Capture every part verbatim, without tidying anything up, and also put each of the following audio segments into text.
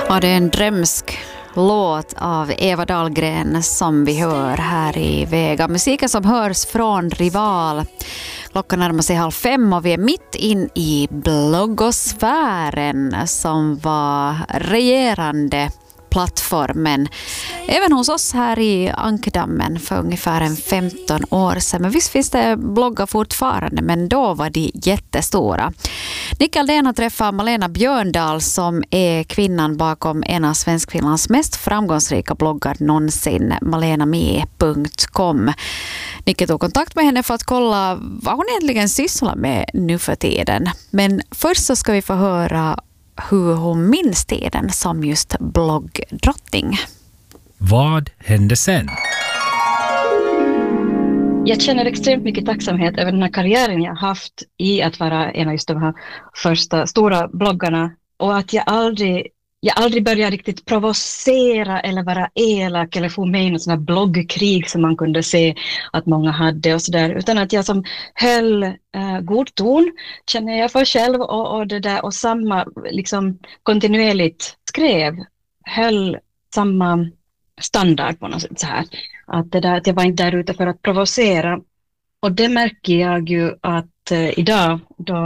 Ja, det är en drömsk låt av Eva Dahlgren som vi hör här i Vega. Musiken som hörs från Rival. Klockan närmar sig halv fem och vi är mitt in i bloggosfären som var regerande plattformen. Även hos oss här i Ankdammen för ungefär en femton år sedan. Men visst finns det bloggar fortfarande, men då var de jättestora. Nick Aldén har träffat Malena Björndal som är kvinnan bakom en av Svenskfinlands mest framgångsrika bloggar någonsin, malenami punkt com. Nicke tog kontakt med henne för att kolla vad hon egentligen sysslar med nu för tiden. Men först så ska vi få höra hur hon minns tiden som just bloggdrottning. Vad hände sen? Jag känner extremt mycket tacksamhet över den här karriären jag haft i att vara en av just de här första stora bloggarna. Och att jag aldrig, jag aldrig började riktigt provocera eller vara elak eller få med i något sån här bloggkrig som man kunde se att många hade och sådär. Utan att jag som höll eh, god ton, känner jag för själv och, och det där och samma liksom kontinuerligt skrev, höll samma standard på något sätt så här. Att, det där, att jag var inte där ute för att provocera. Och det märker jag ju att eh, idag då,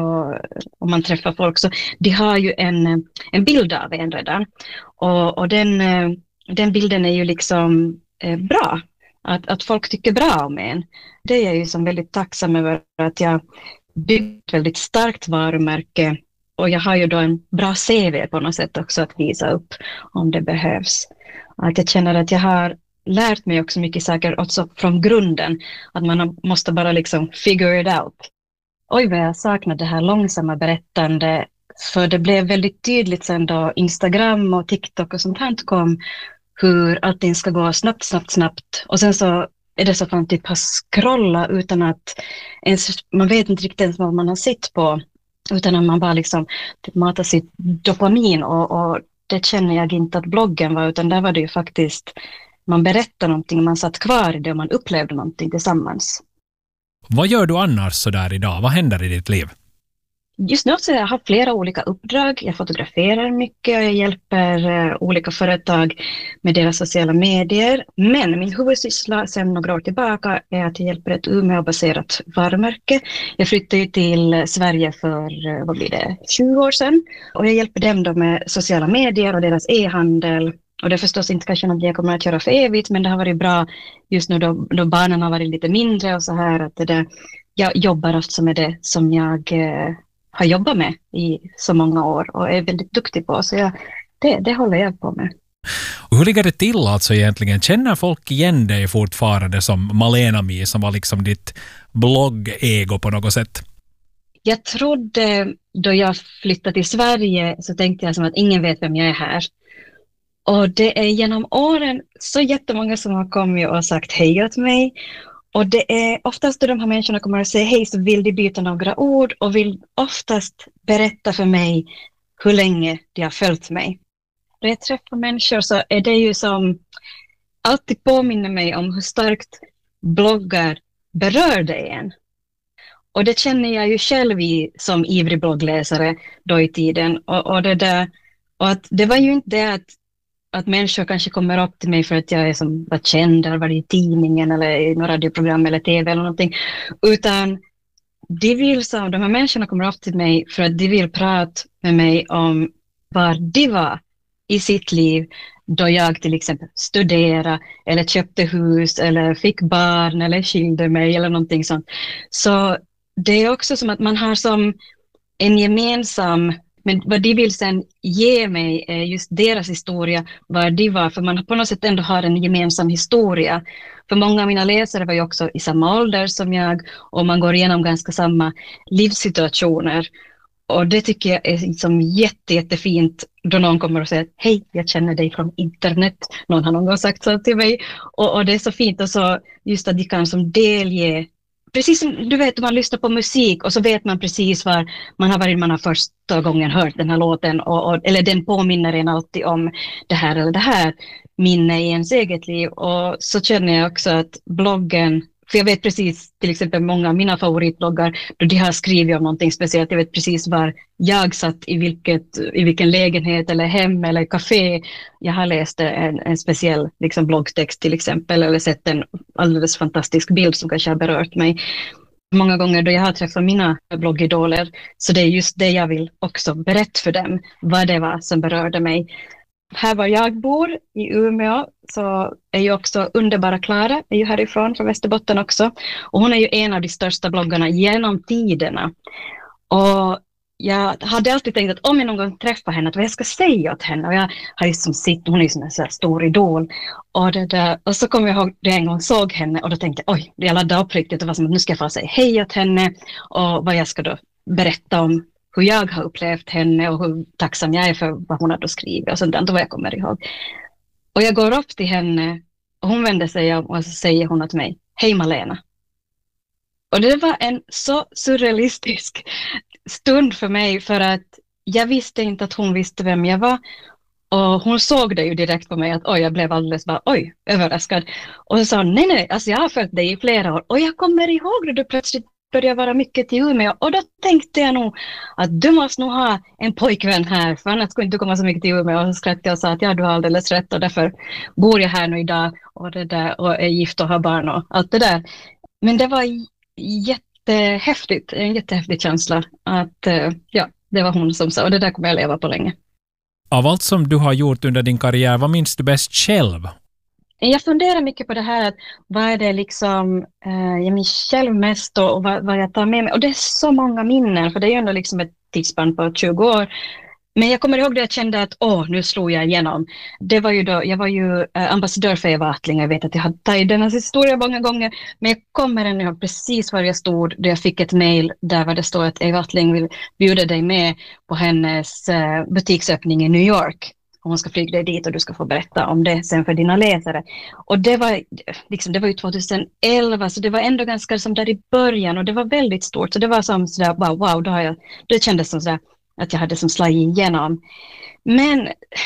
om man träffar folk så de har ju en, en bild av en redan. Och, och den, eh, den bilden är ju liksom eh, bra. Att, att folk tycker bra om en. Det är jag ju som väldigt tacksam över att jag byggt väldigt starkt varumärke. Och jag har ju då en bra C V på något sätt också att visa upp om det behövs. Att jag känner att jag har lärt mig också mycket saker också från grunden. Att man måste bara liksom figure it out. Oj vad jag saknar det här långsamma berättande. För det blev väldigt tydligt sen då Instagram och TikTok och sånt här kom. Hur allting ska gå snabbt, snabbt, snabbt. Och sen så är det så att man typ har scrolla utan att ens, man vet inte riktigt ens vad man har sett på. Utan att man bara liksom typ matar sitt dopamin och, och det känner jag inte att bloggen var, utan där var det ju faktiskt, man berättade någonting, man satt kvar i det och man upplevde någonting tillsammans. Vad gör du annars så där idag? Vad händer i ditt liv? Just nu så jag har flera olika uppdrag. Jag fotograferar mycket och jag hjälper uh, olika företag med deras sociala medier. Men min huvudsyssla sedan några år tillbaka är att jag hjälper ett Umeå-baserat varumärke. Jag flyttade till Sverige för, uh, vad blir det, tjugo år sedan. Och jag hjälper dem då med sociala medier och deras e-handel. Och det är förstås inte kanske något jag kommer att göra för evigt, men det har varit bra just nu då, då barnen har varit lite mindre och så här. Att det där, jag jobbar alltså med det som jag uh, har jobbat med i så många år och är väldigt duktig på. Så jag, det, det håller jag på med. Och hur ligger det till alltså egentligen? Känner folk igen dig fortfarande som malenami som var liksom ditt blogg-ego på något sätt? Jag trodde då jag flyttade till Sverige så tänkte jag som att ingen vet vem jag är här. Och det är genom åren så jättemånga som har kommit och sagt hej åt mig. Och det är oftast då de här människorna kommer att säga hej så vill de byta några ord och vill oftast berätta för mig hur länge de har följt mig. När jag träffar människor så är det ju som alltid påminner mig om hur starkt bloggar berörde en. Och det känner jag ju själv i, som ivrig bloggläsare då i tiden. Och, och, det, där, och att det var ju inte det att att människor kanske kommer upp till mig för att jag är som var känd eller var i tidningen eller i några radioprogram eller tv eller någonting. Utan de vill, så, de här människorna kommer upp till mig för att de vill prata med mig om var de var i sitt liv då jag till exempel studerade eller köpte hus eller fick barn eller skilde mig eller någonting sånt. Så det är också som att man har som en gemensam. Men vad de vill sen ge mig är just deras historia, var de var. För man på något sätt ändå har en gemensam historia. För många av mina läsare var ju också i samma ålder som jag. Och man går igenom ganska samma livssituationer. Och det tycker jag är liksom jätte, jättefint då någon kommer och säger hej, jag känner dig från internet. Någon har någon gång sagt så till mig. Och, och det är så fint och så just att de kan som delge. Precis som du vet, man lyssnar på musik och så vet man precis var man har varit, man har första gången hört den här låten och, och, eller den påminner en alltid om det här eller det här minne i ens eget liv. Och så känner jag också att bloggen För jag vet precis, till exempel många av mina favoritbloggar, då de har skrivit om någonting speciellt. Jag vet precis var jag satt i, vilket, i vilken lägenhet eller hem eller café. Jag har läst en, en speciell liksom, bloggtext till exempel, eller sett en alldeles fantastisk bild som kanske har berört mig. Många gånger då jag har träffat mina bloggidoler, så det är just det jag vill också berätta för dem, vad det var som berörde mig. Här var jag bor i Umeå så är ju också underbara Klara, är ju härifrån från Västerbotten också. Och hon är ju en av de största bloggarna genom tiderna. Och jag hade alltid tänkt att om jag någon gång träffar henne, att vad jag ska säga åt henne. Och jag har ju som sitt, hon är ju som en så här stor idol. Och, det där, och så kom jag ihåg det en gång såg henne och då tänkte jag, oj, jag laddade upp riktigt. Det var som att nu ska jag få säga hej åt henne och vad jag ska då berätta om hur jag har upplevt henne och hur tacksam jag är för vad hon har då skrivit och sånt där, vad jag kommer ihåg. Och jag går upp till henne och hon vänder sig om och så säger hon åt mig, hej Malena. Och det var en så surrealistisk stund för mig för att jag visste inte att hon visste vem jag var. Och hon såg det ju direkt på mig att oj, jag blev alldeles bara oj, överraskad. Och så sa hon, nej nej, alltså jag har följt dig i flera år och jag kommer ihåg det du plötsligt började vara mycket till Umeå och då tänkte jag nog att du måste nog ha en pojkvän här för annars skulle inte komma så mycket till Umeå. Och så skrattade jag och sa att ja, du har alldeles rätt och därför bor jag här nu idag och, det där, och är gift och har barn och allt det där. Men det var jättehäftigt, en jättehäftig känsla att ja, det var hon som sa och det där kommer jag leva på länge. Av allt som du har gjort under din karriär, vad minns du bäst själv? Jag funderar mycket på det här, att vad är det liksom, eh, jag minns själv mest och, och vad, vad jag tar med mig. Och det är så många minnen, för det är ju ändå liksom ett tidsspann på tjugo år. Men jag kommer ihåg det jag kände att, åh, nu slog jag igenom. Det var ju då, jag var ju eh, ambassadör för Eva Attling. Jag vet att jag har tagit denna historia många gånger. Men jag kommer ännu ihåg precis var jag stod då jag fick ett mejl där var det står att Eva Attling vill bjuda dig med på hennes eh, butiksöppning i New York. Hon ska flyga dig dit och du ska få berätta om det sen för dina läsare. Och det var, liksom, det var ju tjugoelva, så det var ändå ganska som där i början och det var väldigt stort. Så det var som sådär, wow, wow, då har jag, det kändes som sådär att jag hade som slagit igenom. Men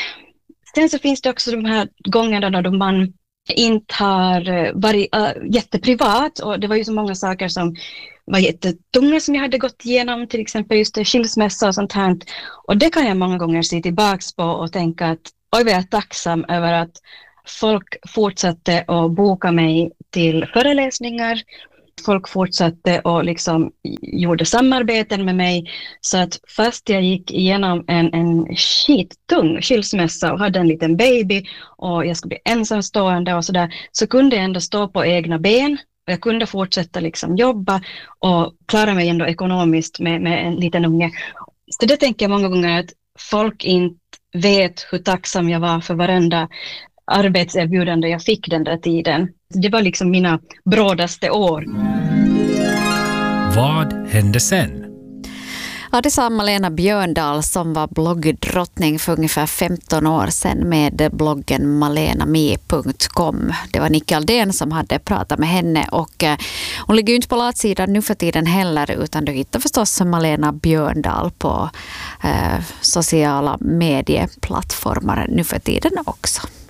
sen så finns det också de här gångerna då man inte har varit uh, jätteprivat och det var ju så många saker som var jättetunga som jag hade gått igenom, till exempel just det, skilsmässa och sånt här. Och det kan jag många gånger se tillbaks på och tänka att oj, jag är tacksam över att folk fortsatte att boka mig till föreläsningar. Folk fortsatte och liksom gjorde samarbeten med mig så att fast jag gick igenom en, en skittung skilsmässa och hade en liten baby och jag skulle bli ensamstående och sådär, så kunde jag ändå stå på egna ben. Jag kunde fortsätta liksom jobba och klara mig ändå ekonomiskt med, med en liten unge. Så det tänker jag många gånger att folk inte vet hur tacksam jag var för varenda arbetserbjudande jag fick den där tiden. Det var liksom mina brådaste år. Vad hände sen? Ja, det sa Malena Björndal som var bloggdrottning för ungefär femton år sedan med bloggen malenami punkt com. Det var Nicke Aldén som hade pratat med henne och eh, hon ligger ju inte på latsidan nu för tiden heller utan du hittar förstås Malena Björndal på eh, sociala medieplattformar nu för tiden också.